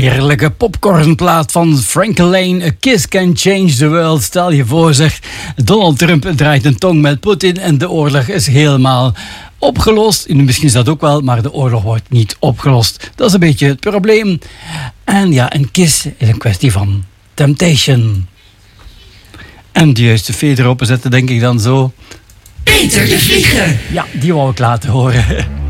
heerlijke popcornplaat van Frank Lane. A Kiss Can Change the World. Stel je voor, zeg. Donald Trump draait een tong met Poetin en de oorlog is helemaal opgelost. Misschien is dat ook wel, maar de oorlog wordt niet opgelost. Dat is een beetje het probleem. En ja, een kiss is een kwestie van temptation. En de juiste veder openzetten, denk ik dan zo. Peter de Vlieger. Ja, die wou ik laten horen.